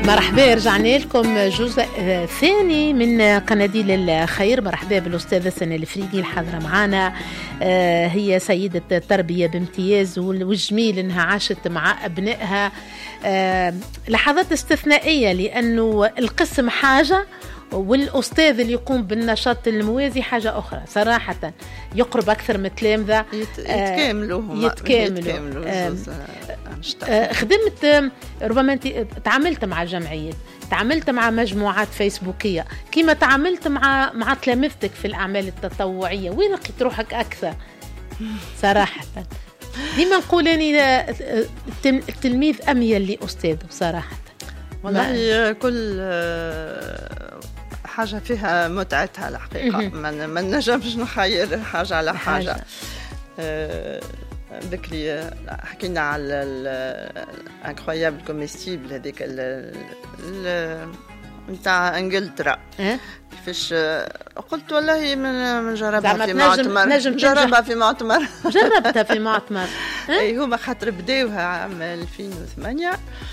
مرحبا، رجعنا لكم جزء ثاني من قناديل الخير. مرحبا بالأستاذة سنة الفريدي الحاضرة معنا. هي سيدة التربية بامتياز، والجميل إنها عاشت مع أبنائها لحظات استثنائية، لأنه القسم حاجة والأستاذ اللي يقوم بالنشاط الموازي حاجة أخرى. صراحة يقرب أكثر من تلامذة يتكاملوا. خدمت، ربما أنت تعاملت مع جمعيات، تعاملت مع مجموعات فيسبوكية، كيما تعاملت مع تلامذتك في الأعمال التطوعية، وين لقيت روحك أكثر؟ صراحة ديما نقول أني التلميذ أميل لأستاذه صراحة. والله كل حاجة فيها متعتها الحقيقة. ما نجمش نخير حاجة على حاجة. بكري حكينا على الانكرويابل كوميستيبل هذيك نتاع انجلترا، كيفاش قلت والله من جربها في معتمر. جربها في معتمر. اي هما خاطر بداوها عام 2008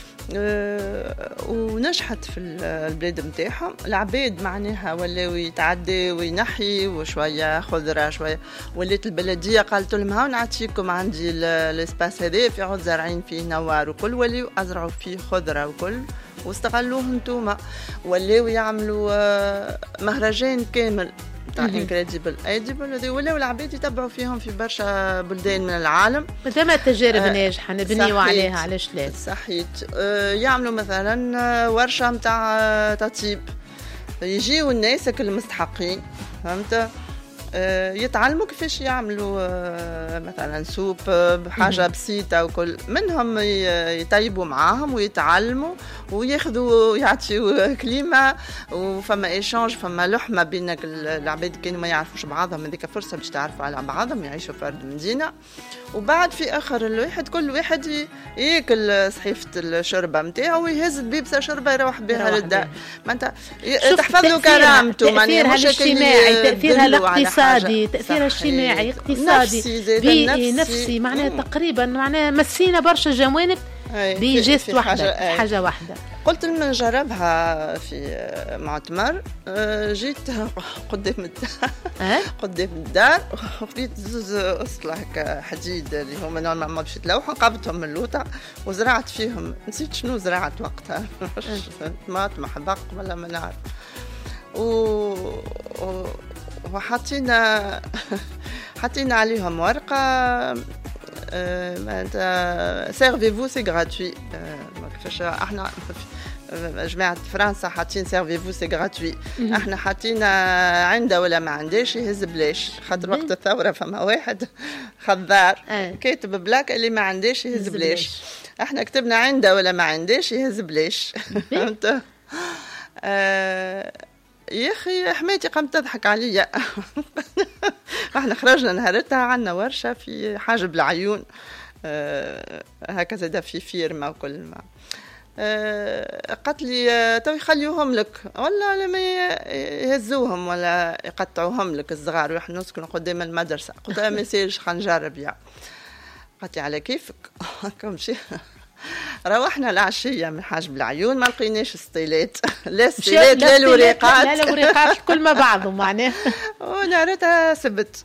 ونجحت في البلاد متاعهم. العباد معناها ولاو يتعدى وينحي وشويه خضره شويه. ولات البلديه قالت لهم ها نعطيكم عندي الاسباس هذا في عود زارعين فيه نوار وكل، ولاو ازرعوا فيه خضره وكل واستغلوه انتوما. ولاو يعملوا مهرجان كامل تاع انكريديبل ايديبل هذي، ولاو العباد يتبعوا فيهم في برشا بلدان من العالم. مثل تجارب ناجحه نبنيوا عليها، علاش لا؟ صحيت. يعملوا مثلا ورشه نتاع تطيب، يجيو الناس كل المستحقين، فهمت؟ يتعلموا كيفاش يعملوا مثلا سوب بحاجة بسيطة وكل، منهم يطيبوا معاهم ويتعلموا وياخذوا يعطيوا كلمة، وفما ايشانج، فما لحمة بينك. العباد كانوا ما يعرفوش بعضهم، هذيك فرصة باش تعرفوا على بعضهم، يعيشوا في أرض مدينة. وبعد في آخر الواحد كل واحد ياكل صحيفة الشربة متاعه ويهز بيبسة شربة يروح بها للدار. ما انت تحفظ له كرامته، تأثيرها الاجتماعي، تأثيرها الاقتصادي، تأثيرها الاجتماعي اقتصادي بيئي نفسي، معناها تقريبا معناها مسينا برشا جوانب بجست واحدة، حاجة واحدة. قلت لما نجربها في معتمر. جيت قدام الدار وخديت زوز أسطلة هكا حديد اللي هما نورمالمون باش يتلوحوا، قابلتهم من اللوطة وزرعت فيهم. نسيت شنو زرعت وقتها، طماطم حبق ولا ما نعرف. وحطينا عليهم ورقة سيرفيفو سي غراتوي. كيفاش احنا جماعة فرنسا حاطين سيرفيفو سي غراتوي، احنا حاطين عنده ولا ما عندهش يهز بلاش. خاطر وقت الثورة فما واحد خضار كاتب بلاك اللي ما عندهش يهز بلاش، احنا كتبنا عنده ولا ما عندهش يهز بلاش. فهمت؟ يا أخي حماتي قامت تضحك عليا. احنا خرجنا نهارتها عنا ورشة في حاجب العيون هكذا دا في فيرما وكل ما. قالت لي تو يخليوهم لك ولا لما يهزوهم ولا يقطعوهم لك الصغار ونحن نسكن قدام المدرسة. قلت لها ما يصيرش، خلينا نجرب يا. قالت لي على كيفك. كمشي روحنا العشية من حاجب العيون ما لقيناش ستيلات، لا ستيلات لا الوريقات، لا الوريقات كل ما بعضهم معناه. ونارتها سبت.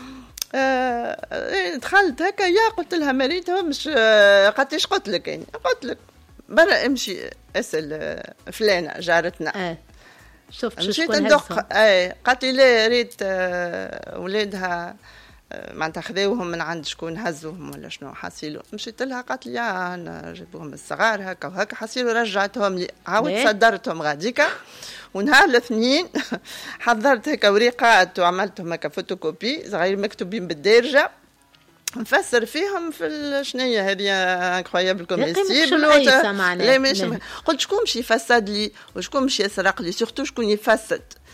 دخلت هكا يا قلت لها مريتها مش قالت ليش قلت لك يعني قلت لك برا امشي اسال فلانة جارتنا. شوف مشيت ندق. قالت لي لا ريت ولادها معناتها خذوهم من عند شكون هزوهم ولا شنو حاسيلو. مشيت لها قالت لي انا جابوهم الصغار هكا وهكا حاسيلو رجعتهم لي. عاود صدرتهم غاديكا. ونهار الاثنين حضرت هكا وريقات وعملتهم هكا فوتوكوبي صغير مكتوبين بالدارجه نفسر فيهم في شنية هذه انكرويابل كوميستيبل. لا ماشي. قلت شكون باش يفسد لي وشكون باش يسرق لي، سورتو شكون يفسد